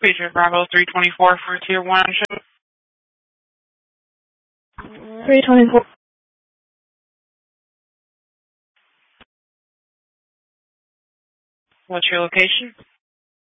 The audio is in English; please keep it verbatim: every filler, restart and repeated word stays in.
Patriot Bravo three twenty-four for Tier one. three twenty-four. What's your location?